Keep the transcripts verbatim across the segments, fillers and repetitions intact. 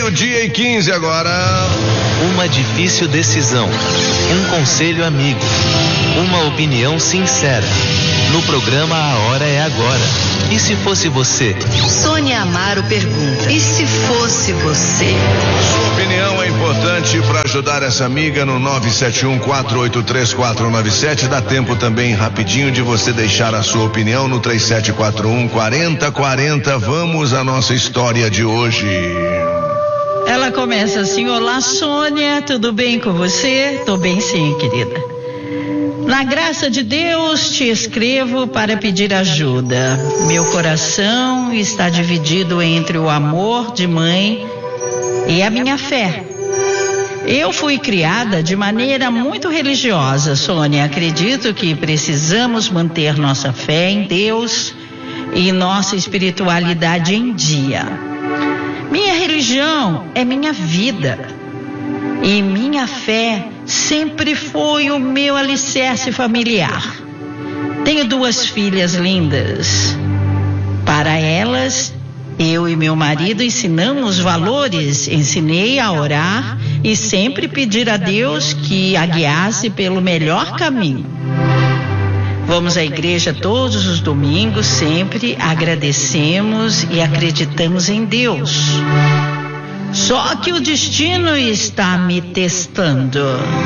meio-dia e quinze agora. Uma difícil decisão, um conselho amigo, uma opinião sincera. No programa A Hora é Agora. E se fosse você? Sônia Amaro pergunta: e se fosse você? Sua opinião é importante para ajudar essa amiga no nove sete um, quatro oito três, quatro nove sete. Dá tempo também rapidinho de você deixar a sua opinião no três sete quatro um, quatro zero quatro zero. Vamos à nossa história de hoje. Ela começa assim: olá, Sônia, tudo bem com você? Tô bem sim, querida. Na graça de Deus te escrevo para pedir ajuda. Meu coração está dividido entre o amor de mãe e a minha fé. Eu fui criada de maneira muito religiosa, Sônia. Acredito que precisamos manter nossa fé em Deus e nossa espiritualidade em dia. Minha religião é minha vida. E minha fé sempre foi o meu alicerce familiar. Tenho duas filhas lindas. Para elas, eu e meu marido ensinamos valores. Ensinei a orar e sempre pedir a Deus que a guiasse pelo melhor caminho. Vamos à igreja todos os domingos, sempre agradecemos e acreditamos em Deus. Só que o destino está me testando.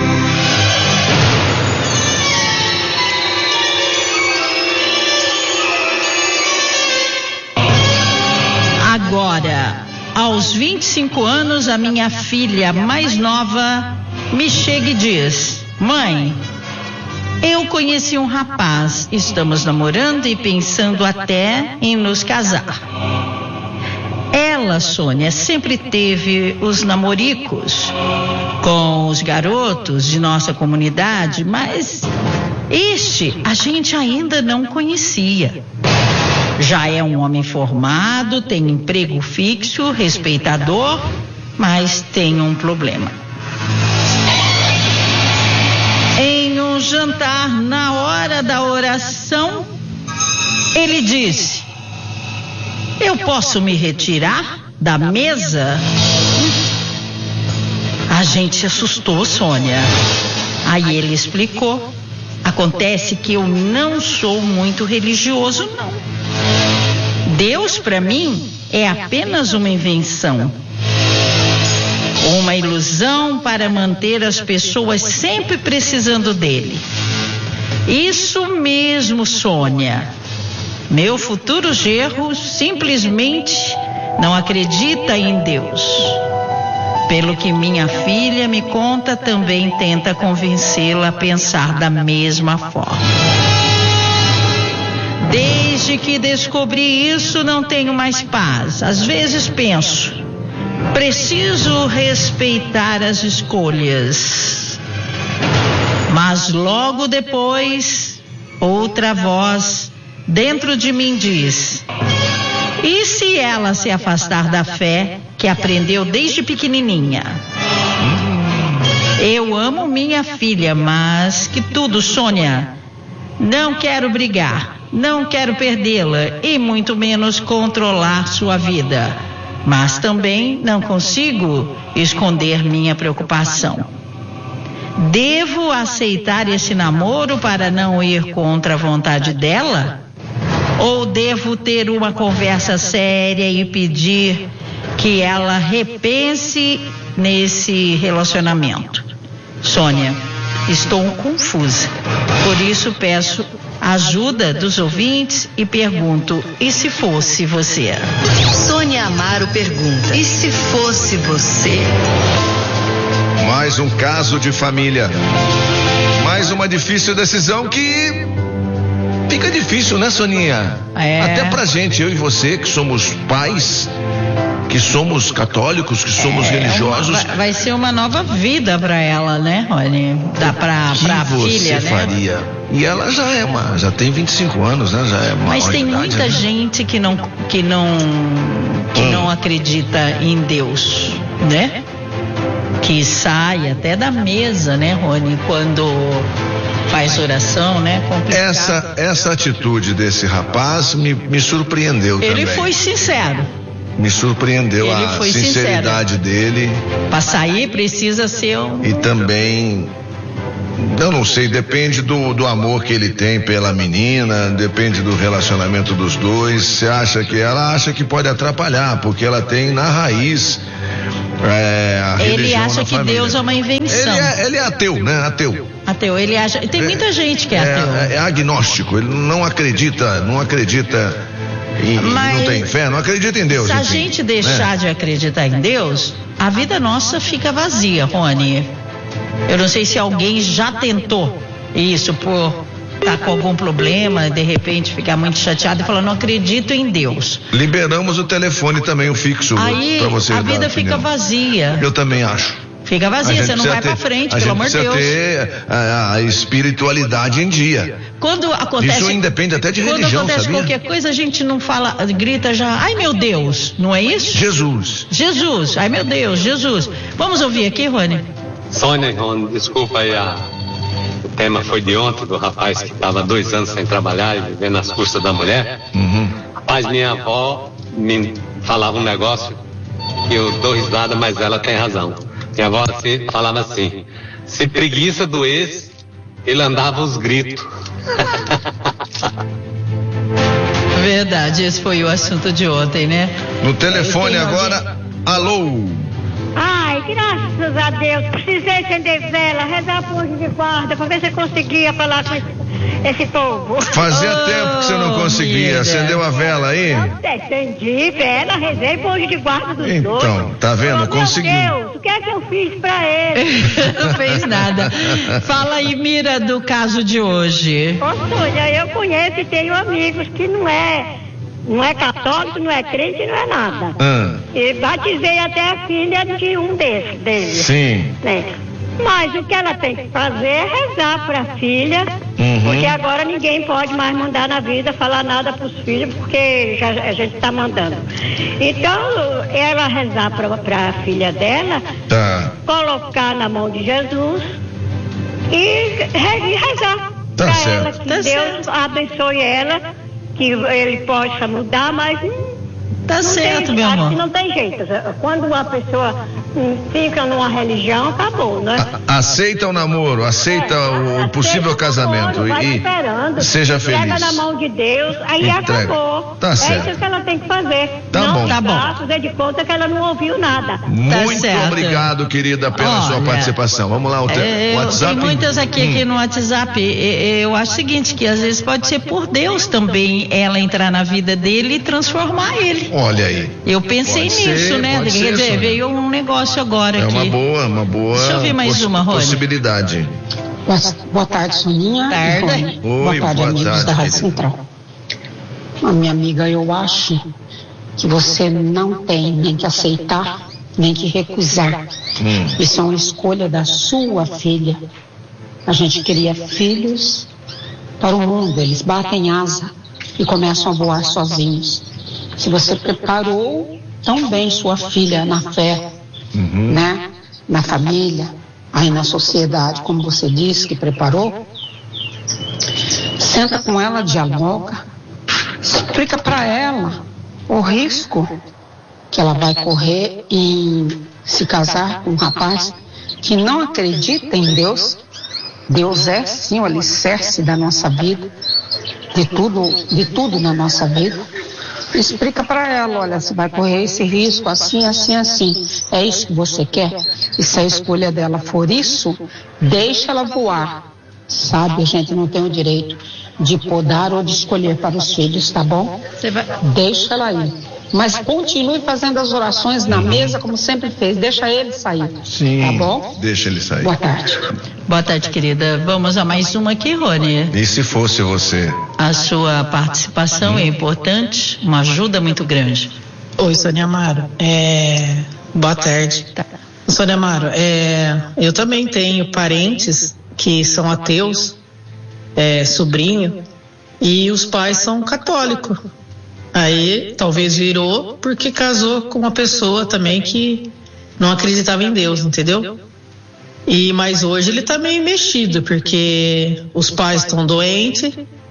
Agora, aos vinte e cinco anos, a minha filha mais nova me chega e diz: mãe, eu conheci um rapaz, estamos namorando e pensando até em nos casar. Ela, Sônia, sempre teve os namoricos com os garotos de nossa comunidade, mas este a gente ainda não conhecia. Já é um homem formado, tem emprego fixo, respeitador, mas tem um problema. Em um jantar, na hora da oração, ele disse: eu posso me retirar da mesa? A gente se assustou, Sônia. Aí ele explicou: acontece que eu não sou muito religioso, não. Deus, para mim, é apenas uma invenção. Uma ilusão para manter as pessoas sempre precisando dele. Isso mesmo, Sônia. Meu futuro genro simplesmente não acredita em Deus. Pelo que minha filha me conta, também tenta convencê-la a pensar da mesma forma. Desde que descobri isso, não tenho mais paz. Às vezes penso: preciso respeitar as escolhas. Mas logo depois, outra voz dentro de mim diz: e se ela se afastar da fé que aprendeu desde pequenininha? Eu amo minha filha, mas que tudo, Sônia. Não quero brigar, não quero perdê-la e muito menos controlar sua vida. Mas também não consigo esconder minha preocupação. Devo aceitar esse namoro para não ir contra a vontade dela? Ou devo ter uma conversa séria e pedir que ela repense nesse relacionamento? Sônia, estou confusa. Por isso peço ajuda dos ouvintes e pergunto: e se fosse você? Sônia Amaro pergunta: e se fosse você? Mais um caso de família. Mais uma difícil decisão que fica difícil, né, Soninha? É. Até pra gente, eu e você, que somos pais, que somos católicos, que somos é, religiosos. Uma, vai ser uma nova vida pra ela, né, Rony? Dá pra, que pra você filha, faria? Né? E ela já é uma, já tem vinte e cinco anos, né? Já é uma Mas tem idade, muita né? gente que não, que não, que hum. não acredita em Deus, né? Que sai até da mesa, né, Rony? Quando faz oração, né? Complicado. Essa, essa atitude desse rapaz me, me surpreendeu Ele também. foi sincero. Me surpreendeu Ele a foi sinceridade sincero. dele. Para sair precisa ser um... E também, eu não sei, depende do, do amor que ele tem pela menina, depende do relacionamento dos dois. Você acha que ela acha que pode atrapalhar, porque ela tem na raiz é, a Ele religião acha na que família. Deus é uma invenção. Ele é, ele é ateu, né? Ateu. Ateu, ele acha. Tem muita gente que é ateu. É, é agnóstico, ele não acredita, não acredita em, Mas não tem fé, não acredita em Deus. Se a enfim, gente deixar né? de acreditar em Deus, a vida nossa fica vazia, Rony. Eu não sei se alguém já tentou isso por estar com algum problema, de repente ficar muito chateado e falar, não acredito em Deus. Liberamos o telefone também, o fixo, Aí para você a dar vida fica opinião. vazia. Eu também acho. Fica A vazia, gente você não precisa vai ter- pra frente, a pelo gente amor de precisa Deus. ter a, a espiritualidade em dia. Quando acontece, Isso independe até de quando religião, acontece sabia? qualquer coisa, a gente não fala, grita já, ai meu Deus, não é isso? Jesus. Jesus, ai meu Deus, Jesus. Vamos ouvir aqui, Rony? Sônia e Rony, desculpa aí, a... o tema foi de ontem, do rapaz que estava dois anos sem trabalhar e vivendo às custas da mulher. Uhum. Rapaz, minha avó me falava um negócio que eu dou risada, mas ela tem razão. Minha avó assim, falava assim, se preguiça doesse, ele andava aos gritos. Verdade, esse foi o assunto de ontem, né? No telefone Tem agora, alô. Ai, graças a Deus, precisei acender vela, rezar por anjo de guarda, para ver se eu conseguia falar com esse, esse povo. Fazia Oh, tempo que você não conseguia. vida. Acendeu a vela aí? Acendi vela, rezei por anjo de guarda dos Então, dois. tá vendo? Oh, Conseguiu. Meu Deus, o que é que eu fiz pra ele? Não fez nada. Fala aí, Mira, do caso de hoje. Ô, Sônia, eu conheço e tenho amigos que não é, não é católico, não é crente, não é nada. Ah, E batizei até a filha de um desses, deles. sim. Né? Mas o que ela tem que fazer é rezar para a filha, Uhum. porque agora ninguém pode mais mandar na vida, falar nada para os filhos, porque já, a gente está mandando. Então, ela rezar para a filha dela, Tá. colocar na mão de Jesus e, re- e rezar Tá para certo. ela, que Tá Deus certo. abençoe ela, que ele possa mudar, mas Tá não certo, tem, meu acho que amor. não tem jeito. Quando uma pessoa hum, fica numa religião, acabou, né? A- Aceita o namoro, aceita o possível Aceita casamento namoro, vai e esperando. seja feliz. Pega na mão de Deus, aí Entrega. acabou. Tá é certo. isso que ela tem que fazer. Tá não bom. Tá bom. dá, fazer de conta que ela não ouviu nada. Muito certo. obrigado, querida, pela sua Olha, participação. Vamos lá, o, te- É, eu- WhatsApp. Tem muitas aqui, Hum. aqui no WhatsApp. E- Eu acho o seguinte, que às vezes pode ser por Deus também ela entrar na vida dele e transformar ele. Olha aí. Eu pensei Pode nisso, ser, né? pode Quer ser, dizer, Sônia. veio um negócio agora É aqui. uma boa, uma boa Deixa eu ouvir mais poss- uma, Rony. possibilidade. Boa, boa tarde, Soninha. Tarde. E Rony. Oi, boa tarde, boa amigos tarde, da Rádio querida. Central. A minha amiga, eu acho que você não tem nem que aceitar, nem que recusar. Hum. Isso é uma escolha da sua filha. A gente cria filhos para o mundo, eles batem asa e começam a voar sozinhos. Se você preparou tão bem sua filha na fé, Uhum. né, na família, aí na sociedade, como você disse que preparou, senta com ela, dialoga, explica para ela o risco que ela vai correr em se casar com um rapaz que não acredita em Deus. Deus é sim o alicerce da nossa vida, de tudo, de tudo na nossa vida. Explica para ela, olha, você vai correr esse risco assim, assim, assim. É isso que você quer? E se a escolha dela for isso, deixa ela voar. Sabe, a gente não tem o direito de podar ou de escolher para os filhos, tá bom? Você vai... Deixa ela ir. Mas continue fazendo as orações na mesa como sempre fez. Deixa ele sair. Sim. Tá bom? Deixa ele sair. Boa tarde. Boa tarde, querida. Vamos a mais uma aqui, Rony. E se fosse você? A sua participação é importante, uma ajuda muito grande. Oi, Sônia Amaro. É... Boa tarde. Sônia Amaro, é... eu também tenho parentes que são ateus, é, sobrinho, e os pais são católicos. Aí talvez virou porque casou com uma pessoa também que não acreditava em Deus, entendeu? E mas hoje ele tá meio mexido porque os pais estão doentes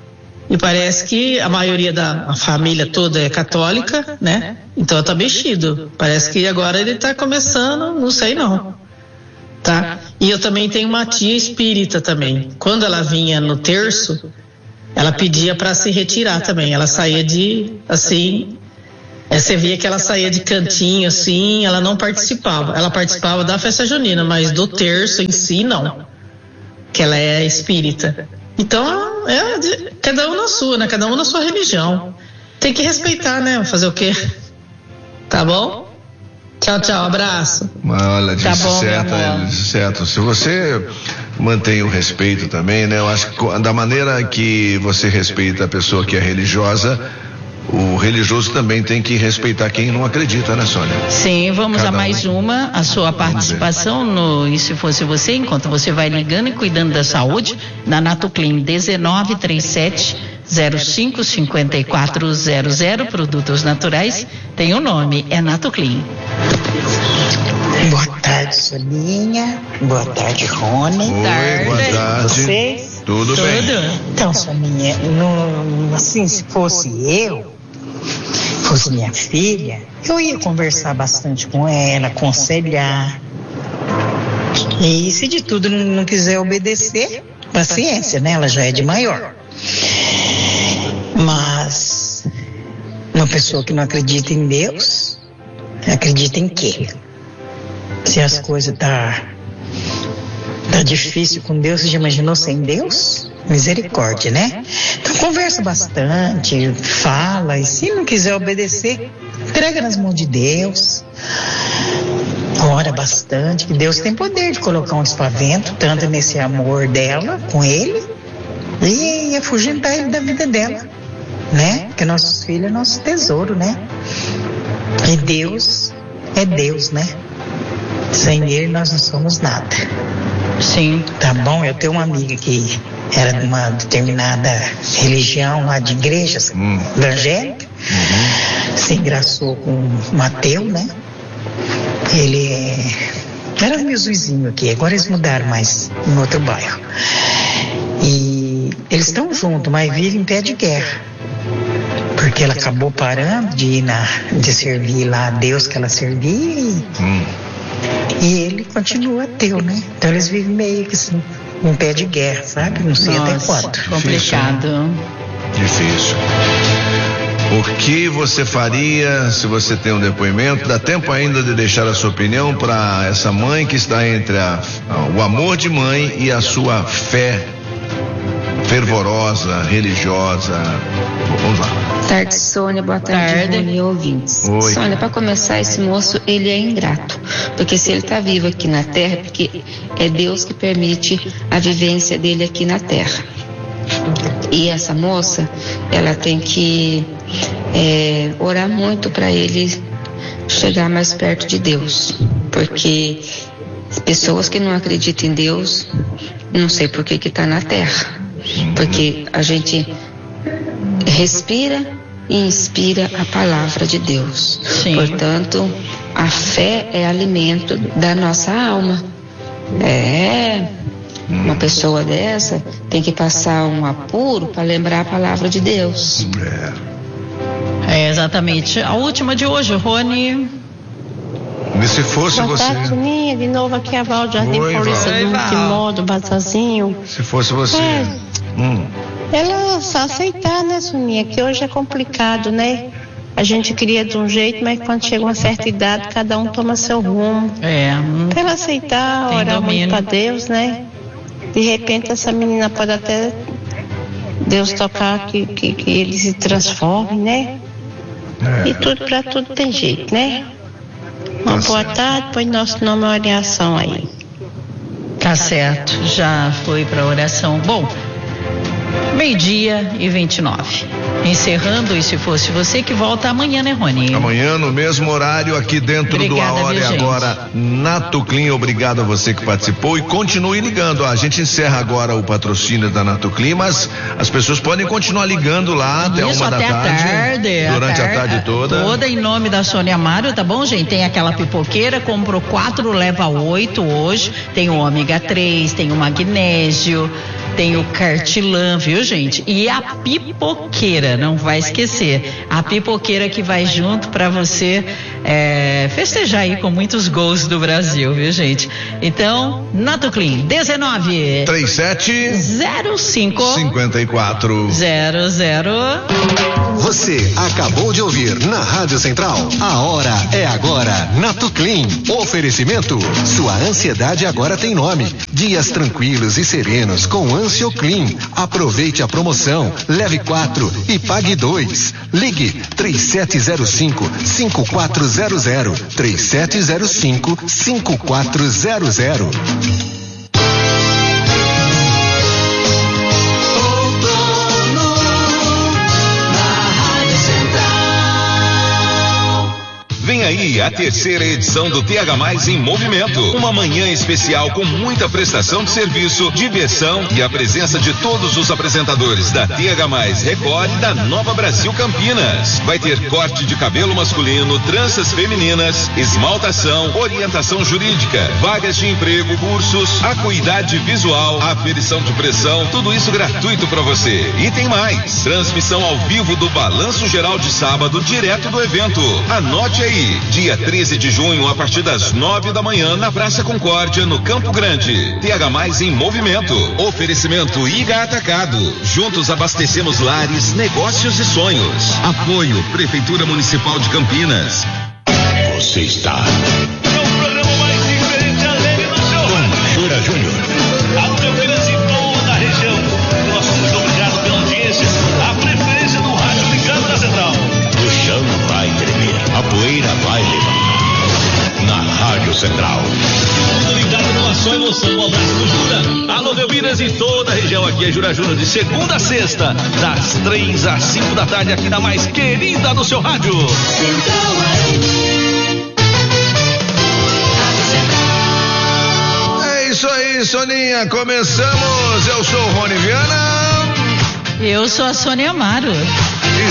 E parece que a maioria da a família toda é católica, né? Então tá mexido. Parece que agora ele tá começando, não sei não. Tá? E eu também tenho uma tia espírita também. Quando ela vinha no terço, ela pedia para se retirar também. Ela saía de, assim, é, você via que ela saía de cantinho, assim, ela não participava. Ela participava da festa junina, mas do terço em si, não. Que ela é espírita. Então, é de, cada um na sua, né? Cada um na sua religião. Tem que respeitar, né? Fazer o quê? Tá bom? Tchau, tchau, abraço. Olha, disse tá bom, certo, ele disse certo. Se você mantém o respeito também, né? Eu acho que da maneira que você respeita a pessoa que é religiosa, o religioso também tem que respeitar quem não acredita, né, Sônia? Sim, vamos Cada a mais um. uma, a sua participação no E Se Fosse Você, enquanto você vai ligando e cuidando da saúde, na Natoclin, dezenove trinta e sete, zero cinco, cinquenta e quatro zero zero, produtos naturais, tem o um nome, é Natoclin. Boa tarde, Soninha. Boa tarde, Rony. Oi, tarde. boa tarde. Vocês? Tudo, Tudo. bem? Então, Soninha, no, assim, se fosse eu, fosse minha filha, eu ia conversar bastante com ela, aconselhar. E se de tudo não, não quiser obedecer, paciência, né? Ela já é de maior. Mas uma pessoa que não acredita em Deus, acredita em quê? Se as coisas tá, tá difícil com Deus, você já imaginou sem Deus? Misericórdia, né? Então conversa bastante, fala, e se não quiser obedecer, entrega nas mãos de Deus. Ora bastante, que Deus tem poder de colocar um espavento, tanto nesse amor dela com ele, e afugentar ele da vida dela, né? Porque nossos filhos é nosso tesouro, né? E Deus é Deus, né? Sem ele nós não somos nada. Sim. Tá bom? Eu tenho uma amiga que era de uma determinada religião lá de igrejas Hum. evangélica, uhum. Se engraçou com um ateu, né? Ele é... era meus vizinhos aqui, agora eles mudaram mais em outro bairro. E eles estão juntos, mas vivem em pé de guerra. Porque ela acabou parando de ir na, de servir lá a Deus que ela servia e, Hum. e ele continua ateu, né? Então eles vivem meio que assim, em pé de guerra, sabe? Não sei Nossa, até quando. complicado. Difícil. O que você faria se você tem um depoimento? Dá tempo ainda de deixar a sua opinião para essa mãe que está entre a, o amor de mãe e a sua fé fervorosa, religiosa. Vamos lá. Boa tarde, Sônia. Boa tarde, Tarde. Rony e ouvintes. Oi. Sônia, para começar, esse moço, ele é ingrato. Porque se ele está vivo aqui na Terra, porque é Deus que permite a vivência dele aqui na Terra. E essa moça, ela tem que é, orar muito para ele chegar mais perto de Deus. Porque pessoas que não acreditam em Deus, não sei por que que está na Terra. Porque a gente respira e inspira a palavra de Deus. Sim. Portanto, a fé é alimento da nossa alma. É, uma pessoa dessa tem que passar um apuro para lembrar a palavra de Deus. É. É, exatamente. A última de hoje, Rony. E se fosse Boa você? tarde, Soninha. De novo aqui a Val, Jardim Oi, Paulista Val. do Oi, Val. Timóteo, Batazinho. Se fosse você. É. Hum. Ela só aceitar, né, Soninha? Que hoje é complicado, né? A gente cria de um jeito, mas quando chega uma certa idade, cada um toma seu rumo. É. hum, Pra ela aceitar, Tem orar domínio. muito pra Deus, né? De repente essa menina pode até Deus tocar que, que, que ele se transforme, né? É. E tudo pra tudo tem jeito, né? Uma Tá boa certo. tarde, põe nosso nome em oração aí. Tá certo, já foi para oração. Bom, meio-dia e vinte e nove. encerrando, e se fosse você, que volta amanhã, né, Rony? Amanhã, no mesmo horário, aqui dentro Obrigada, do A Hora viu, é gente? Agora, Nato Clean. Obrigado a você que participou e continue ligando. A gente encerra agora o patrocínio da Nato Clean, mas as pessoas podem continuar ligando lá até Isso, uma da até tarde. a tarde. Durante a tarde toda. Toda em nome da Sônia Amaro, tá bom, gente? Tem aquela pipoqueira, comprou quatro, leva oito hoje. Tem o ômega três, tem o magnésio, tem o cartilã, viu, gente? E a pipoqueira, não vai esquecer. A pipoqueira que vai junto pra você é, festejar aí com muitos gols do Brasil, viu, gente? Então, Nato Clean, dezenove trinta e sete zero cinco cinquenta e quatro zero zero. Você acabou de ouvir na Rádio Central. A hora é agora. Nato Clean. Oferecimento. Sua ansiedade agora tem nome. Dias tranquilos e serenos com Ansioclean. Aproveite a promoção. Leve quatro e pague dois. Ligue três sete zero cinco, cinco quatro zero zero. três sete zero cinco, cinco quatro zero zero. Vem aí a terceira edição do T H Mais em Movimento. Uma manhã especial com muita prestação de serviço, diversão e a presença de todos os apresentadores da T H Mais Record e da Nova Brasil Campinas. Vai ter corte de cabelo masculino, tranças femininas, esmaltação, orientação jurídica, vagas de emprego, cursos, acuidade visual, aferição de pressão, tudo isso gratuito para você. E tem mais, transmissão ao vivo do Balanço Geral de sábado, direto do evento. Anote aí. Dia treze de junho, a partir das nove da manhã, na Praça Concórdia, no Campo Grande. T H Mais em Movimento. Oferecimento I G A Atacado. Juntos abastecemos lares, negócios e sonhos. Apoio Prefeitura Municipal de Campinas. Você está no programa mais diferente além do seu com Jura Júnior. A Campinas e toda a região. Nosso muito obrigado pela audiência. A preferência do rádio ligado na Central. O chão vai tremer, a poeira vai levantar. Na Rádio Central. Tudo ligado numa só emoção. Um abraço do Jura. Alô, Campinas e toda a região. Aqui é Jura Júnior, de segunda a sexta, das três às cinco da tarde, aqui na mais querida do seu rádio. Central É isso aí, Soninha. Começamos. Eu sou o Rony Viana. Eu sou a Sônia Amaro.